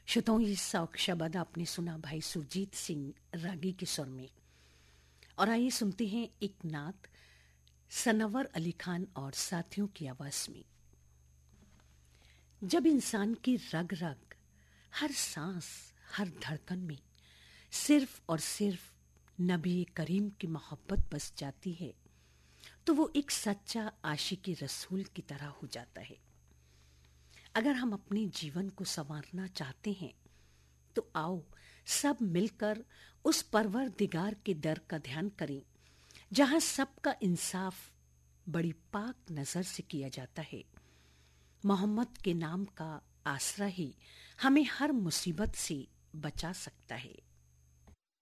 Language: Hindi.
श्रोताओं, ये शौक शब्द आपने सुना भाई सुरजीत सिंह रागी के स्वर में। और आइए सुनते हैं एक नात सनवर अली खान और साथियों की आवाज में। जब इंसान की रग रग, हर सांस, हर धड़कन में सिर्फ और सिर्फ नबी करीम की मोहब्बत बस जाती है, तो वो एक सच्चा आशिकी रसूल की तरह हो जाता है। अगर हम अपने जीवन को संवारना चाहते हैं तो आओ सब मिलकर उस परवरदिगार के दर का ध्यान करें, जहां सबका इंसाफ बड़ी पाक नजर से किया जाता है। मोहम्मद के नाम का आसरा ही हमें हर मुसीबत से बचा सकता है।